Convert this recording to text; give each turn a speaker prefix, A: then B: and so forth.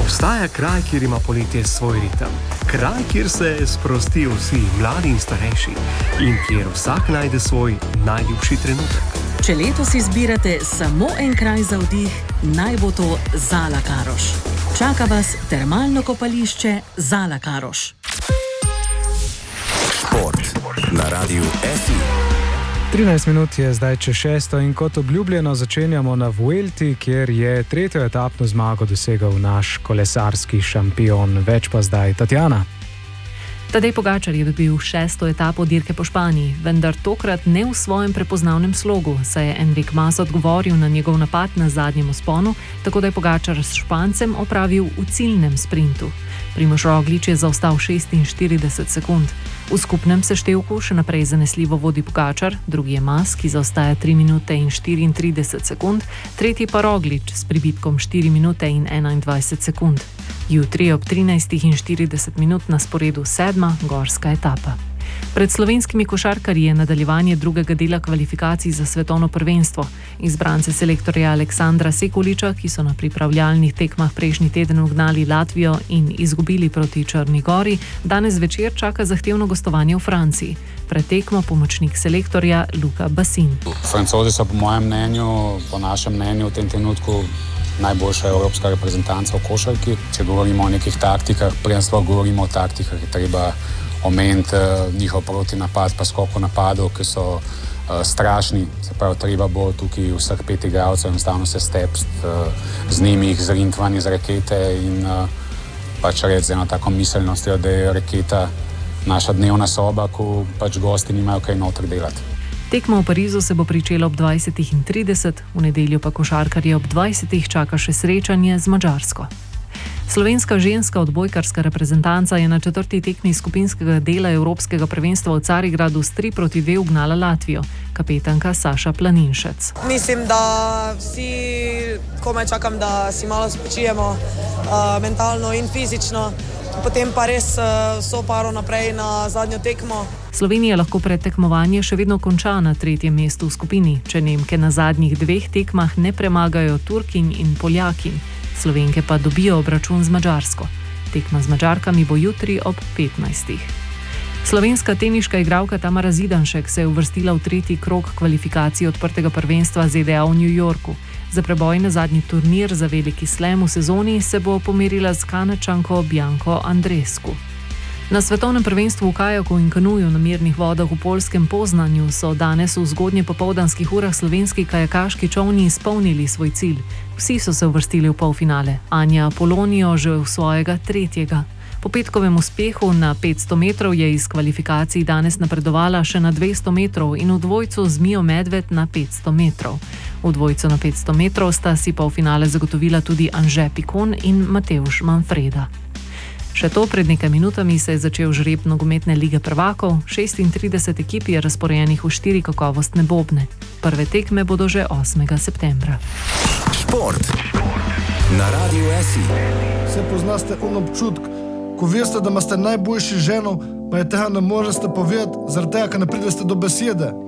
A: Obstaja kraj, kjer ima poletje svoj ritem, kraj, kjer se sprostijo vsi, mladi in starejši, in kjer vsak najde svoj najljubši trenutek.
B: Če letos izbirate samo en kraj za vdih, naj bo to Zala Karoš. Čaka vas termalno kopališče Zala Karoš.
C: Šport na Radiu SI.
D: 13 minut je zdaj čez 6 in kot obljubljeno začenjamo na Vuelti, kjer je tretjo etapno zmago dosegal naš kolesarski šampion. Več pa zdaj Tatjana.
E: Tadej Pogačar je dobil 6. etapo dirke po Španiji, vendar tokrat ne v svojem prepoznavnem slogu, saj je Enric Mas odgovoril na njegov napad na zadnjem vzponu, tako da je Pogačar s Špancem opravil v ciljnem sprintu. Primož Roglič je zaostal 46 sekund. V skupnem seštevku še naprej zanesljivo vodi Pogačar, drugi je Mas, ki zaostaja 3 minute in 34 sekund, tretji pa Roglič s pribitkom 4 minute in 21 sekund. Jutri ob 13:40 minut na sporedu 7. gorska etapa. Pred slovenskimi košarkarji je nadaljevanje drugega dela kvalifikacij za svetovno prvenstvo. Izbrance selektorja Aleksandra Sekuliča, ki so na pripravljalnih tekmah prejšnji teden ugnali Latvijo in izgubili proti Črni Gori, danes zvečer čaka zahtevno gostovanje v Franciji. Pred tekmo pomočnik selektorja Luka Bassin.
F: Francozi so po našem mnenju v tem trenutku najboljša evropska reprezentanca v košarki. Če govorimo o nekih taktikah, preden sploh govorimo o taktikah, je treba omeniti njihov protinapad pa skok v napadu, ki so strašni. Se pravi, treba bo tukaj vseh 5 igralcev enostavno se stepsti z njimi, jih zriniti van iz rakete in pač reči z eno tako miselnostjo, da je raketa naša dnevna soba, ko pač gosti nimajo kaj noter delati.
E: Tekma v Parizu se bo pričela ob 20:30, v nedeljo pa košarkarje ob 20:00 čaka še srečanje z Madžarsko. Slovenska ženska odbojkarska reprezentanca je na 4. tekmi skupinskega dela Evropskega prvenstva v Carigradu s 3:2 ugnala Latvijo. Kapetanka Saša Planinšec.
G: Mislim, da vsi komaj čakam, da si malo spočijemo mentalno in fizično, potem pa res vso paro naprej na zadnjo tekmo.
E: Slovenija lahko predtekmovanje še vedno konča na 3. mestu v skupini, če Nemke na zadnjih 2 tekmah ne premagajo Turkin in Poljakin. Slovenke pa dobijo obračun z Madžarsko. Tekma z Madžarkami bo jutri ob 15:00. Slovenska teniška igralka Tamara Zidanšek se je uvrstila v 3. krog kvalifikacij odprtega prvenstva ZDA v New Yorku. Za preboj na zadnji turnir za veliki slam v sezoni se bo pomerila z Kanadčanko Bianco Andreescu. Na svetovnem prvenstvu v kajaku in kanuju na mirnih vodah v poljskem Poznanju so danes v zgodnje popoldanskih urah slovenski kajakaški čolni izpolnili svoj cilj. Vsi so se uvrstili v polfinale, Anja Polonijo že v svojega 3. Po petkovem uspehu na 500 metrov je iz kvalifikacij danes napredovala še na 200 metrov in v dvojcu z Mijo Medved na 500 metrov. V dvojcu na 500 metrov sta si polfinale zagotovila tudi Anže Pikon in Matevž Manfreda. Še to, pred nekaj minutami se je začel žreb nogometne lige prvakov, 36 ekip je razporejenih v 4 kakovostne bobne. Prve tekme bodo že 8. septembra.
C: Šport na Radiu SI.
H: Se poznaste občutek, ko veste, da imate najboljši ženo, pa je tega ne možete povedati, zaradi tega, ker ne pridete do besede.